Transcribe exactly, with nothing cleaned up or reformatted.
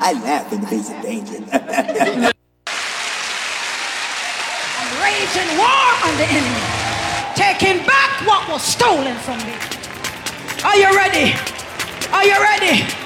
I laugh in the face of danger. I'm raging war on the enemy, taking back what was stolen from me. Are you ready? Are you ready?